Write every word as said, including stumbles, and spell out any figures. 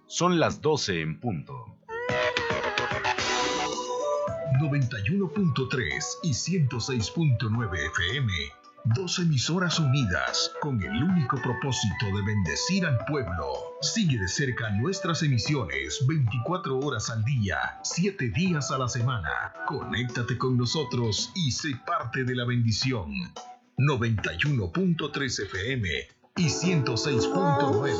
Son las doce en punto. noventa y uno punto tres y ciento seis punto nueve F M. Dos emisoras unidas con el único propósito de bendecir al pueblo. Sigue de cerca nuestras emisiones veinticuatro horas al día, siete días a la semana. Conéctate con nosotros y sé parte de la bendición. noventa y uno punto tres F M y ciento seis punto nueve.